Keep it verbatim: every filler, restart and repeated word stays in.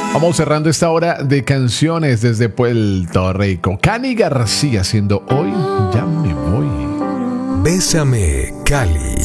Vamos cerrando esta hora de canciones desde Puerto Rico. Cani García haciendo Hoy Ya Me Voy. Bésame, Cali.